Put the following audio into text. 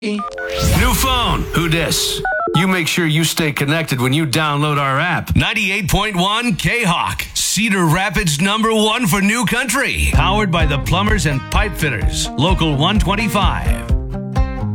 New phone. Who dis? You make sure you stay connected when you download our app. 98.1 K-Hawk. Cedar Rapids #1 for new country. Powered by the Plumbers and Pipe Fitters. Local 125.